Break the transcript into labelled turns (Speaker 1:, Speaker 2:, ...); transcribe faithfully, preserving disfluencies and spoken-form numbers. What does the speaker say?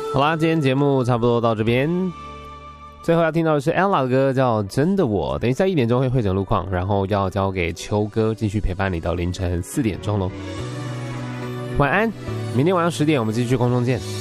Speaker 1: 好啦，今天节目差不多到这边。最后要听到的是 Ella 的歌，叫《真的我》。等一下一点钟会汇整路况，然后要交给秋哥继续陪伴你到凌晨四点钟喽。晚安，明天晚上十点我们继续空中见。